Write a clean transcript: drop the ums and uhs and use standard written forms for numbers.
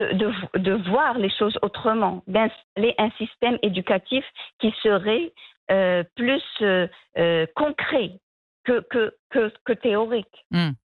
de voir les choses autrement, d'installer un système éducatif qui serait plus concret que théorique. Mmh.